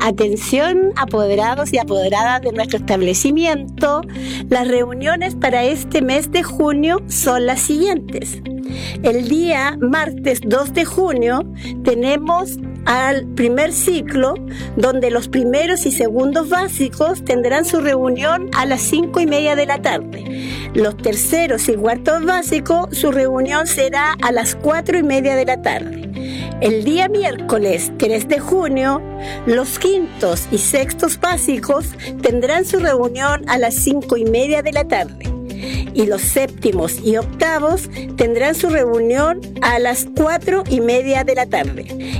Atención, apoderados y apoderadas de nuestro establecimiento. Las reuniones para este mes de junio son las siguientes. El día martes 2 de junio tenemos al primer ciclo, donde los primeros y segundos básicos tendrán su reunión a las 5:30 de la tarde. Los terceros y cuartos básicos, su reunión será a las 4:30 de la tarde. El día miércoles 3 de junio, los quintos y sextos básicos tendrán su reunión a las 5:30 de la tarde. Y los séptimos y octavos tendrán su reunión a las 4:30 de la tarde.